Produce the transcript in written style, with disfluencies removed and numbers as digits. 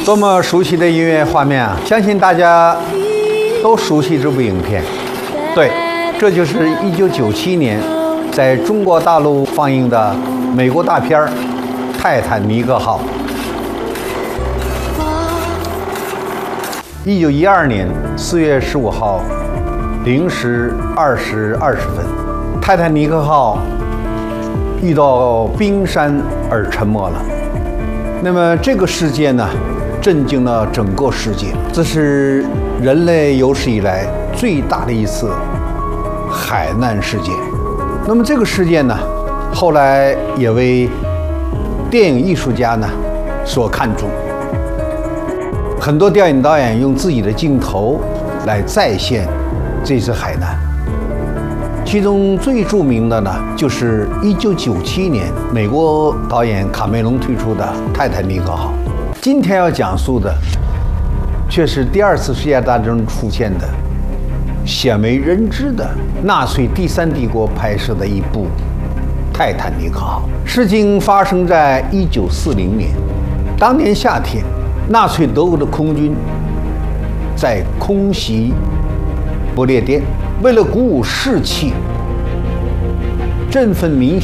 多么熟悉的音乐画面啊！相信大家都熟悉这部影片。对，这就是1997年在中国大陆放映的美国大片《泰坦尼克号》。1912年4月15号0时20时20分，泰坦尼克号遇到冰山而沉没了。那么这个事件呢，震惊了整个世界。这是人类有史以来最大的一次海难事件。那么这个事件呢，后来也为电影艺术家呢所看重。很多电影导演用自己的镜头来再现这次海难。其中最著名的呢，就是1997年美国导演卡梅隆推出的《泰坦尼克号》。今天要讲述的，却是第二次世界大战中出现的鲜为人知的纳粹第三帝国拍摄的一部《泰坦尼克号》。事情发生在1940年，当年夏天，纳粹德国的空军在空袭不列颠。为了鼓舞士气、振奋民